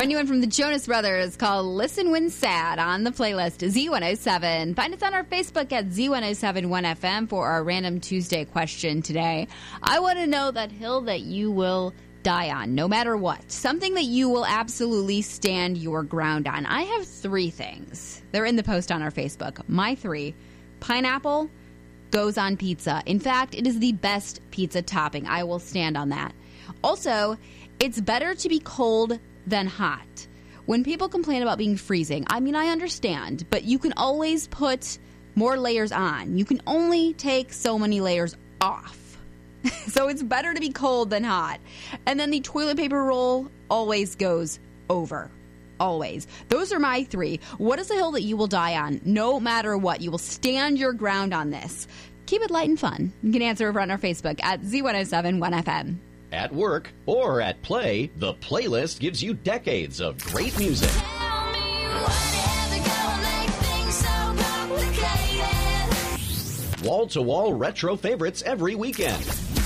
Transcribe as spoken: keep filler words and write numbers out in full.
Brand new one from the Jonas Brothers called Listen When Sad on the playlist Z one oh seven. Find us on our Facebook at Z ten seventy-one F M for our random Tuesday question today. I want to know that hill that you will die on, no matter what. Something that you will absolutely stand your ground on. I have three things. They're in the post on our Facebook. My three. Pineapple goes on pizza. In fact, it is the best pizza topping. I will stand on that. Also, it's better to be cold than hot. When people complain about being freezing, I mean, I understand, but you can always put more layers on. You can only take so many layers off. So it's better to be cold than hot. And then the toilet paper roll always goes over. Always. Those are my three. What is a hill that you will die on? No matter what. You will stand your ground on this. Keep it light and fun. You can answer over on our Facebook at Z ten seventy-one F M. At work or at play, the playlist gives you decades of great music. Tell me whatever gonna make things so complicated. Wall-to-wall retro favorites every weekend.